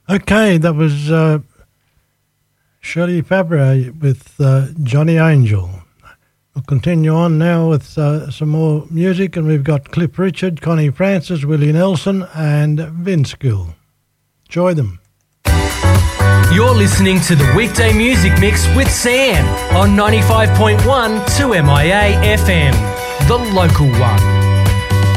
Okay, that was Shirley Fabra with Johnny Angel. We'll continue on now with some more music, and we've got Cliff Richard, Connie Francis, Willie Nelson, and Vince Gill. Enjoy them. You're listening to the Weekday Music Mix with Sam on 95.1 2MIA FM, the local one.